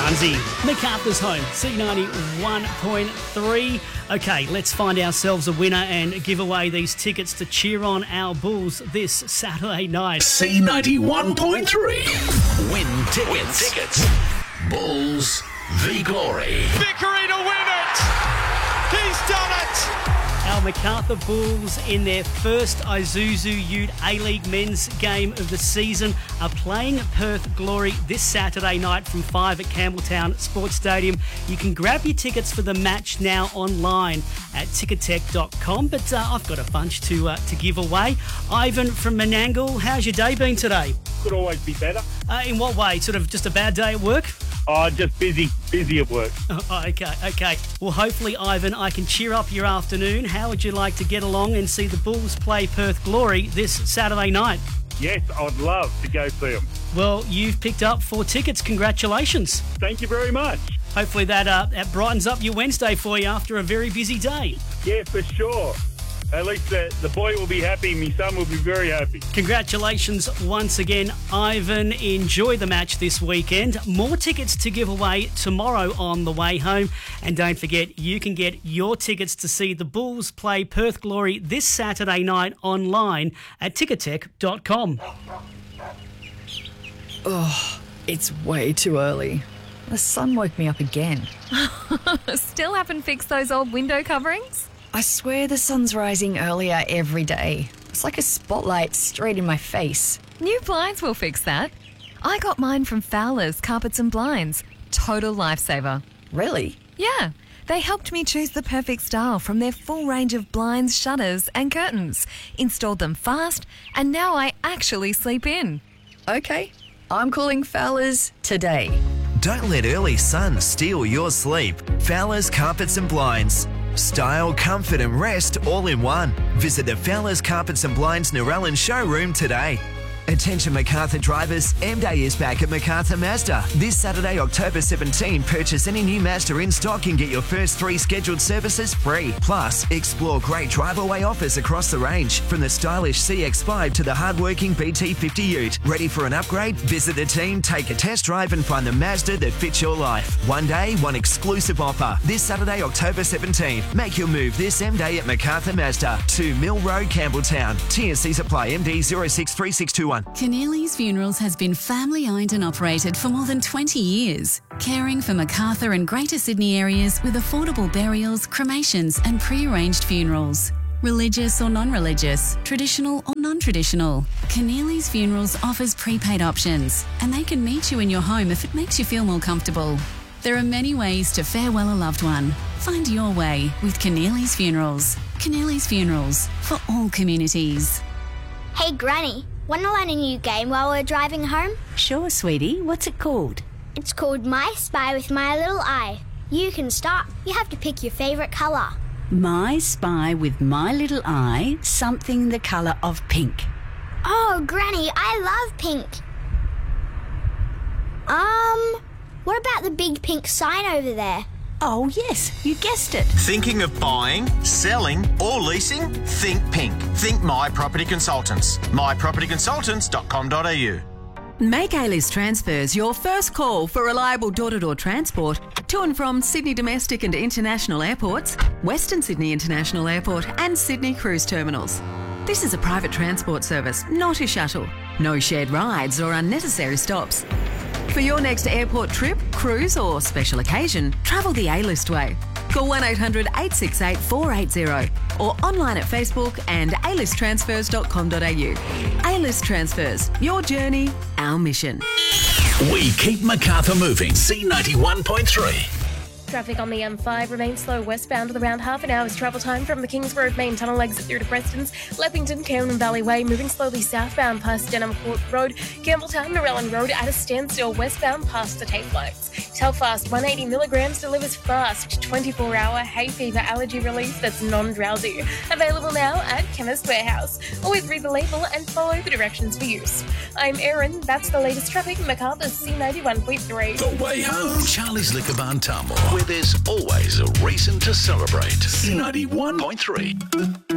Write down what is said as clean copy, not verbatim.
Barnsey. MacArthur's home, C91.3. Okay, let's find ourselves a winner and give away these tickets to cheer on our Bulls this Saturday night. C91.3. Win tickets. Bulls v Glory. Vickery to win it! He's done it! Our MacArthur Bulls in their first Isuzu Ute A-League men's game of the season are playing Perth Glory this Saturday night from 5 at Campbelltown Sports Stadium. You can grab your tickets for the match now online at ticketek.com, but I've got a bunch to give away. Ivan from Menangle, how's your day been today? Could always be better. In what way? Sort of just a bad day at work? Oh, just busy at work. Oh, okay. Well, hopefully, Ivan, I can cheer up your afternoon. How would you like to get along and see the Bulls play Perth Glory this Saturday night? Yes, I'd love to go see them. Well, you've picked up 4 tickets. Congratulations. Thank you very much. Hopefully that brightens up your Wednesday for you after a very busy day. Yeah, for sure. At least the boy will be happy. My son will be very happy. Congratulations once again, Ivan. Enjoy the match this weekend. More tickets to give away tomorrow on the way home. And don't forget, you can get your tickets to see the Bulls play Perth Glory this Saturday night online at ticketek.com. Oh, it's way too early. The sun woke me up again. Still haven't fixed those old window coverings? I swear the sun's rising earlier every day. It's like a spotlight straight in my face. New blinds will fix that. I got mine from Fowler's Carpets and Blinds. Total lifesaver. Really? Yeah. They helped me choose the perfect style from their full range of blinds, shutters and curtains. Installed them fast, and now I actually sleep in. Okay, I'm calling Fowler's today. Don't let early sun steal your sleep. Fowler's Carpets and Blinds. Style, comfort and rest all in one. Visit the Fowler's Carpets and Blinds Narellan showroom today. Attention MacArthur drivers, M-Day is back at MacArthur Mazda. This Saturday, October 17, purchase any new Mazda in stock and get your first 3 scheduled services free. Plus, explore great drive-away offers across the range, from the stylish CX-5 to the hard-working BT50 Ute. Ready for an upgrade? Visit the team, take a test drive and find the Mazda that fits your life. One day, one exclusive offer. This Saturday, October 17. Make your move this M-Day at MacArthur Mazda. 2 Mill Road, Campbelltown. TNCs apply. MD 063621. Keneally's Funerals has been family owned and operated for more than 20 years, caring for MacArthur and Greater Sydney areas with affordable burials, cremations and pre-arranged funerals. Religious or non-religious, traditional or non-traditional, Keneally's Funerals offers prepaid options, and they can meet you in your home if it makes you feel more comfortable. There are many ways to farewell a loved one. Find your way with Keneally's Funerals. Keneally's Funerals, for all communities. Hey Granny, want to learn a new game while we're driving home? Sure, sweetie. What's it called? It's called My Spy with My Little Eye. You can start. You have to pick your favourite colour. My Spy with My Little Eye, something the colour of pink. Oh, Granny, I love pink. What about the big pink sign over there? Oh, yes, you guessed it. Thinking of buying, selling or leasing? Think pink. Think My Property Consultants. mypropertyconsultants.com.au. Make A-List Transfers your first call for reliable door-to-door transport to and from Sydney domestic and international airports, Western Sydney International Airport and Sydney cruise terminals. This is a private transport service, not a shuttle. No shared rides or unnecessary stops. For your next airport trip, cruise or special occasion, travel the A-List way. Call 1800 868 480 or online at Facebook and alisttransfers.com.au. A-List Transfers, your journey, our mission. We keep MacArthur moving. C91.3. Traffic on the M5 remains slow westbound with around half an hour's travel time from the Kings Road main tunnel exit through to Preston's, Leppington, Cameron Valley Way, moving slowly southbound past Denham Court Road, Campbelltown, Narellan Road at a standstill westbound past the tape lights. Telfast 180 milligrams delivers fast 24-hour hay fever allergy relief that's non-drowsy. Available now at Chemist Warehouse. Always read the label and follow the directions for use. I'm Erin. That's the latest traffic. MacArthur's C91.3. The way home. Charlie's Liquor Barn Tamworth, where there's always a reason to celebrate. C91.3.